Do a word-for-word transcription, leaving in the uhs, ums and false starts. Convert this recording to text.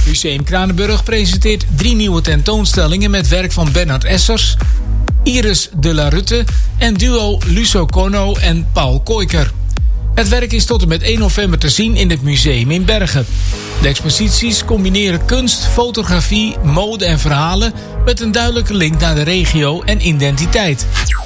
Museum Kranenburg presenteert drie nieuwe tentoonstellingen met werk van Bernard Essers, Iris de la Rutte en duo Luso Corno en Paul Koijker. Het werk is tot en met één november te zien in het museum in Bergen. De exposities combineren kunst, fotografie, mode en verhalen met een duidelijke link naar de regio en identiteit.